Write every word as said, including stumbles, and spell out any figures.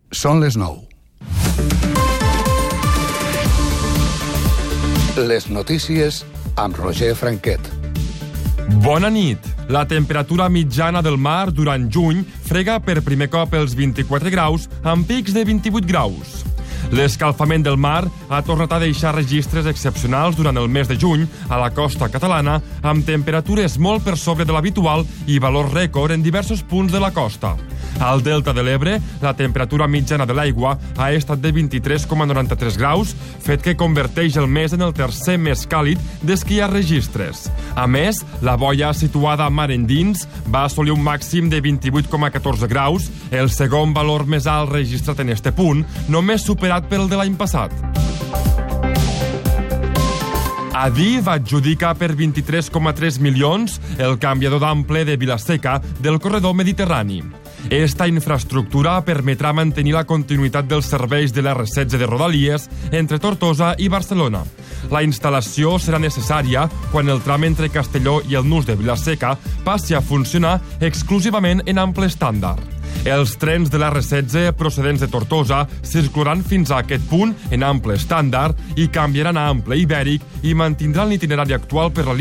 Són les nou. Les notícies amb Roger Franquet. Bona nit. La temperatura mitjana del mar durant juny frega per primer cop els vint-i-quatre graus amb pics de vint-i-vuit graus. L'escalfament del mar ha tornat a deixar registres excepcionals durant el mes de juny a la costa catalana, amb temperatures molt per sobre de l'habitual i valor rècord en diversos punts de la costa. Al Delta de l'Ebre, la temperatura mitjana de l'aigua ha estat de vint-i-tres coma noranta-tres graus, fet que converteix el mes en el tercer més càlid des que hi ha registres. A més, la boia situada a mar endins va assolir un màxim de vint-i-vuit coma catorze graus, el segon valor més alt registrat en este punt, només superat pel de l'any passat. Adif adjudica per vint-i-tres coma tres milions el canviador d'ample de Vila-seca del corredor mediterrani. Esta infraestructura permetrà mantenir la continuïtat dels serveis de l'erre setze de Rodalies entre Tortosa i Barcelona. La instal·lació serà necessària quan el tram entre Castelló i el nus de Vila-seca passi a funcionar exclusivament en ample estàndard. Els trens de l'erre setze procedents de Tortosa circularan fins a aquest punt en ample estàndard i canviaran a ample ibèric i mantindran l'itinerari actual per la línia